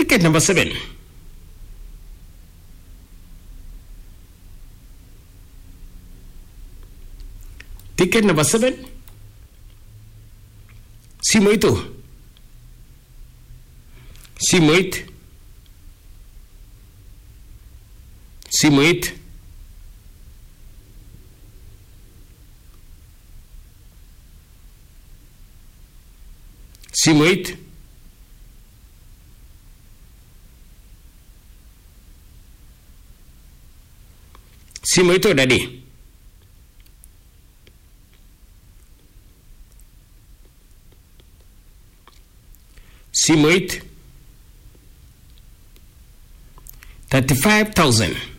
Ticket number 7. Ticket number 7. Simu ito. Simu it. Simu it. Simu it. Simu ito daddy. Simu it. 35,000.